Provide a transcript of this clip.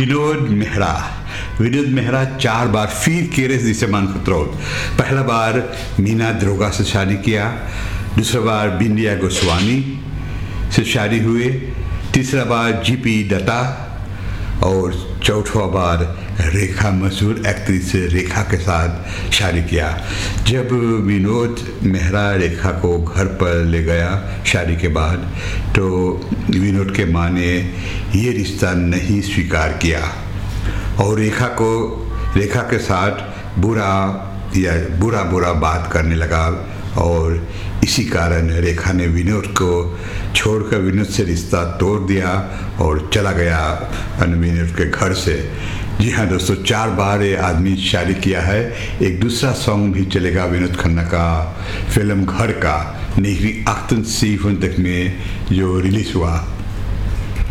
विनोद मेहरा 4 बार फिर केरेस दिसे मान खतरोत। पहला बार मीना दरोगा से शादी किया, दूसरा बार बिंदिया गोस्वामी से शादी हुए, तीसरा बार जीपी दत्ता और चौथा बार रेखा मशहूर एक्ट्रेस रेखा के साथ शादी किया। जब विनोद मेहरा रेखा को घर पर ले गया शादी के बाद, तो विनोद के माँ ने ये रिश्ता नहीं स्वीकार किया और रेखा के साथ बुरा बात करने लगा और इसी कारण रेखा ने विनोद को छोड़कर विनोद से रिश्ता तोड़ दिया और चला गया विनोद के घर से। जी हाँ दोस्तों, 4 बार ये आदमी शादी किया है। एक दूसरा सॉन्ग भी चलेगा विनोद खन्ना का फिल्म घर का, नेहरी अख्तर सी में जो रिलीज हुआ।